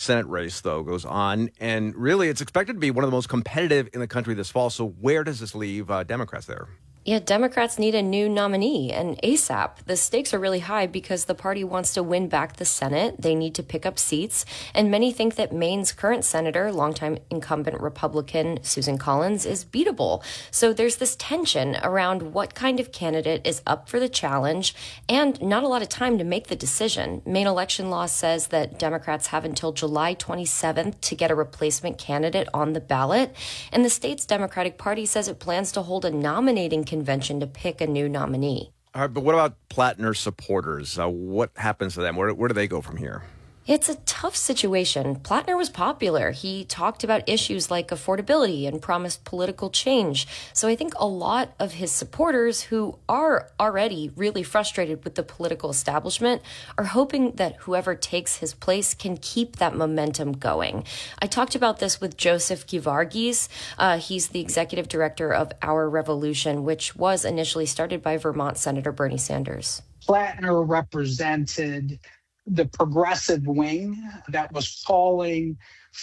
Senate race, though, goes on, and really it's expected to be one of the most competitive in the country this fall. So where does this leave Democrats there? Yeah, Democrats need a new nominee, and ASAP. The stakes are really high because the party wants to win back the Senate. They need to pick up seats, and many think that Maine's current senator, longtime incumbent Republican Susan Collins, is beatable. So there's this tension around what kind of candidate is up for the challenge, and not a lot of time to make the decision. Maine election law says that Democrats have until July 27th to get a replacement candidate on the ballot, and the state's Democratic Party says it plans to hold a nominating convention to pick a new nominee. All right, but what about Plattner supporters? What happens to them? Where do they go from here? It's a tough situation. Plattner was popular. He talked about issues like affordability and promised political change. So I think a lot of his supporters, who are already really frustrated with the political establishment, are hoping that whoever takes his place can keep that momentum going. I talked about this with Joseph Gevargis. He's the executive director of Our Revolution, which was initially started by Vermont Senator Bernie Sanders. Plattner represented the progressive wing that was calling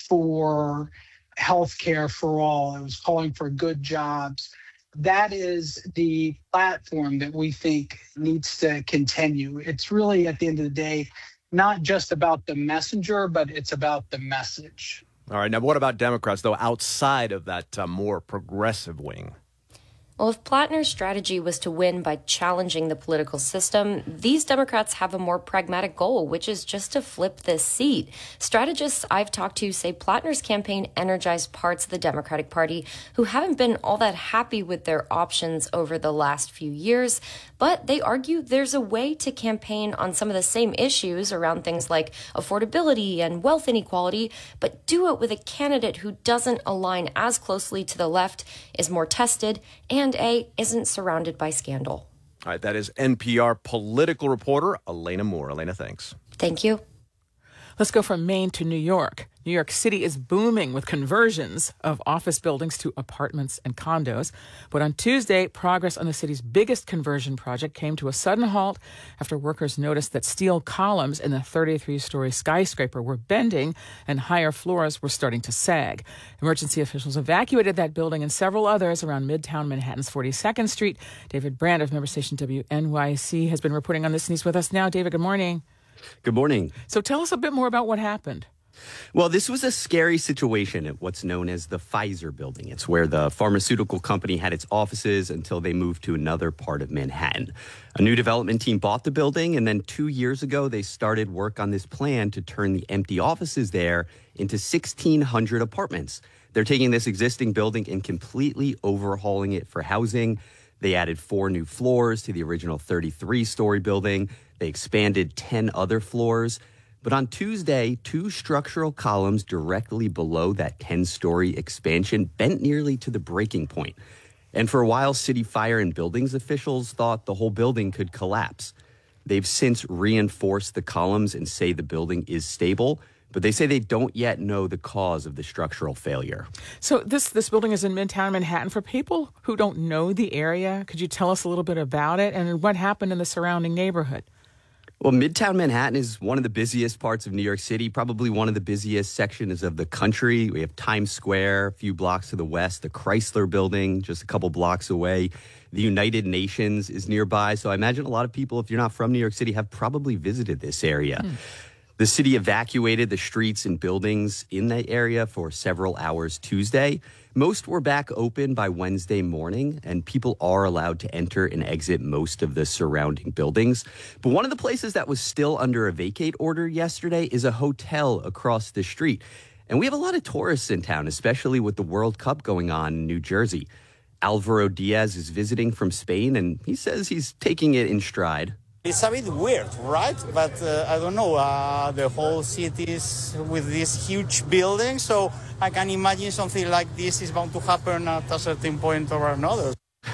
for health care for all. It was calling for good jobs. That is the platform that we think needs to continue. It's really, at the end of the day, not just about the messenger, but it's about the message. All right. Now, what about Democrats, though, outside of that more progressive wing? Well, if Plattner's strategy was to win by challenging the political system, these Democrats have a more pragmatic goal, which is just to flip this seat. Strategists I've talked to say Plattner's campaign energized parts of the Democratic Party who haven't been all that happy with their options over the last few years, but they argue there's a way to campaign on some of the same issues around things like affordability and wealth inequality, but do it with a candidate who doesn't align as closely to the left, is more tested, and isn't surrounded by scandal. All right, that is NPR political reporter Elena Moore. Elena, thanks. Thank you. Let's go from Maine to New York. New York City is booming with conversions of office buildings to apartments and condos. But on Tuesday, progress on the city's biggest conversion project came to a sudden halt after workers noticed that steel columns in the 33-story skyscraper were bending and higher floors were starting to sag. Emergency officials evacuated that building and several others around Midtown Manhattan's 42nd Street. David Brandt of member station WNYC has been reporting on this, and he's with us now. David, good morning. Good morning. So tell us a bit more about what happened. Well, this was a scary situation at what's known as the Pfizer building. It's where the pharmaceutical company had its offices until they moved to another part of Manhattan. A new development team bought the building, and then 2 years ago, they started work on this plan to turn the empty offices there into 1,600 apartments. They're taking this existing building and completely overhauling it for housing. They added 4 new floors to the original 33-story building. They expanded 10 other floors. But on Tuesday, 2 structural columns directly below that 10-story expansion bent nearly to the breaking point. And for a while, city fire and buildings officials thought the whole building could collapse. They've since reinforced the columns and say the building is stable, but they say they don't yet know the cause of the structural failure. So this building is in Midtown Manhattan. For people who don't know the area, could you tell us a little bit about it and what happened in the surrounding neighborhood? Well, Midtown Manhattan is one of the busiest parts of New York City, probably one of the busiest sections of the country. We have Times Square, a few blocks to the west, the Chrysler Building just a couple blocks away. The United Nations is nearby. So I imagine a lot of people, if you're not from New York City, have probably visited this area. The city evacuated the streets and buildings in that area for several hours Tuesday. Most were back open by Wednesday morning, and people are allowed to enter and exit most of the surrounding buildings. But one of the places that was still under a vacate order yesterday is a hotel across the street. And we have a lot of tourists in town, especially with the World Cup going on in New Jersey. Alvaro Diaz is visiting from Spain, and he says he's taking it in stride. It's a bit weird, right? But I don't know, the whole city is with this huge building, so I can imagine something like this is bound to happen at a certain point or another.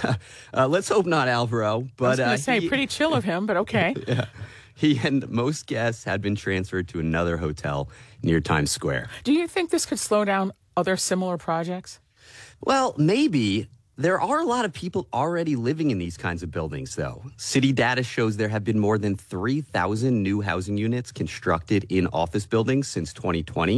Let's hope not, Alvaro. But, I was going to say, pretty chill of him, but okay. Yeah. He and most guests had been transferred to another hotel near Times Square. Do you think this could slow down other similar projects? Well, maybe. There are a lot of people already living in these kinds of buildings, though. City data shows there have been more than 3,000 new housing units constructed in office buildings since 2020.